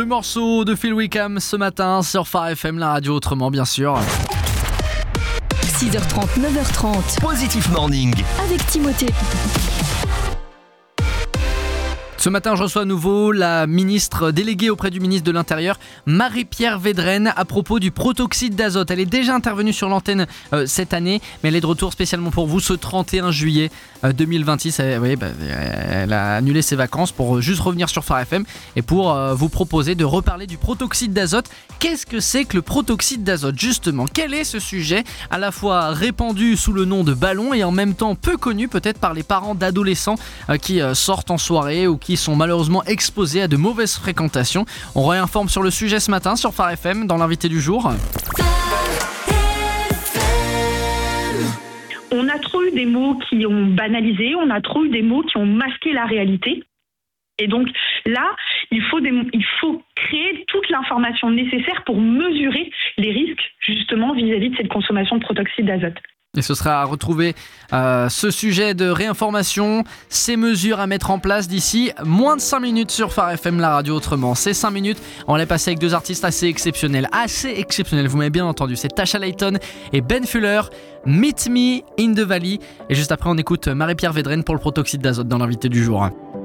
Le morceau de Phil Wickham ce matin sur Phare FM, la radio autrement bien sûr. 6h30, 9h30. Positif Morning. Avec Timothée. Ce matin, je reçois à nouveau la ministre déléguée auprès du ministre de l'Intérieur, Marie-Pierre Védrenne, à propos du protoxyde d'azote. Elle est déjà intervenue sur l'antenne cette année, mais elle est de retour spécialement pour vous ce 31 juillet 2026. Elle a annulé ses vacances pour juste revenir sur Phare FM et pour vous proposer de reparler du protoxyde d'azote. Qu'est-ce que c'est que le protoxyde d'azote justement ? Quel est ce sujet à la fois répandu sous le nom de ballon et en même temps peu connu peut-être par les parents d'adolescents qui sortent en soirée ou qui sont malheureusement exposés à de mauvaises fréquentations. On réinforme sur le sujet ce matin sur Phare FM dans l'invité du jour. On a trop eu des mots qui ont banalisé, on a trop eu des mots qui ont masqué la réalité. Et donc là, il faut créer toute l'information nécessaire pour mesurer les risques justement vis-à-vis de cette consommation de protoxyde d'azote. Et ce sera à retrouver ce sujet de réinformation, ces mesures à mettre en place d'ici moins de 5 minutes sur Phare FM, la radio autrement. Ces 5 minutes, on les passé avec deux artistes assez exceptionnels, vous m'avez bien entendu. C'est Tasha Layton et Ben Fuller, Meet Me in the Valley. Et juste après, on écoute Marie-Pierre Védrenne pour le protoxyde d'azote dans l'invité du jour.